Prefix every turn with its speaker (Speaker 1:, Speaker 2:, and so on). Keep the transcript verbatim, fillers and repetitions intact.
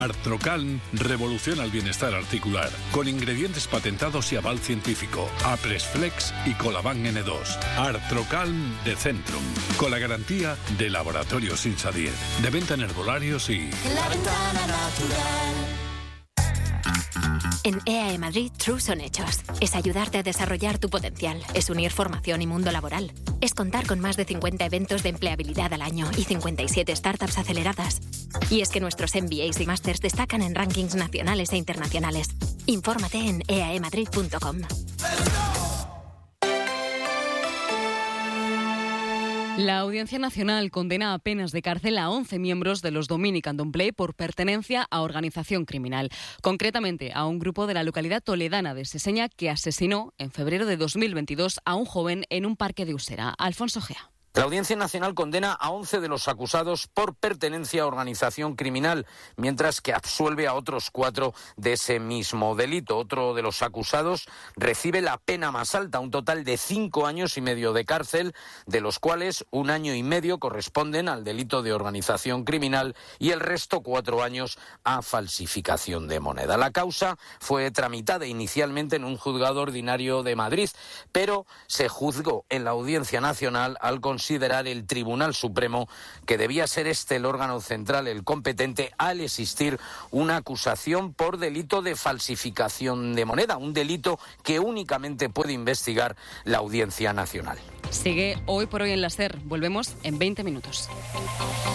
Speaker 1: Artrocalm revoluciona el bienestar articular, con ingredientes patentados y aval científico, Apresflex y Colaban ene dos. Artrocalm de Centrum, con la garantía de Laboratorios Insadier, de venta en herbolarios y...
Speaker 2: La Ventana Natural.
Speaker 3: En E A E Madrid, True son hechos. Es ayudarte a desarrollar tu potencial. Es unir formación y mundo laboral. Es contar con más de cincuenta eventos de empleabilidad al año y cincuenta y siete startups aceleradas. Y es que nuestros M B As y Masters destacan en rankings nacionales e internacionales. Infórmate en e a e madrid punto com.
Speaker 4: La Audiencia Nacional condena a penas de cárcel a once miembros de los Dominican Don't Play por pertenencia a organización criminal. Concretamente, a un grupo de la localidad toledana de Seseña que asesinó en febrero de dos mil veintidós a un joven en un parque de Usera. Alfonso Gea.
Speaker 5: La Audiencia Nacional condena a once de los acusados por pertenencia a organización criminal, mientras que absuelve a otros cuatro de ese mismo delito. Otro de los acusados recibe la pena más alta, un total de cinco años y medio de cárcel, de los cuales un año y medio corresponden al delito de organización criminal y el resto cuatro años a falsificación de moneda. La causa fue tramitada inicialmente en un juzgado ordinario de Madrid, pero se juzgó en la Audiencia Nacional al considerar el Tribunal Supremo que debía ser este el órgano central, el competente, al existir una acusación por delito de falsificación de moneda, un delito que únicamente puede investigar la Audiencia Nacional.
Speaker 4: Sigue Hoy por Hoy en la SER. Volvemos en veinte minutos.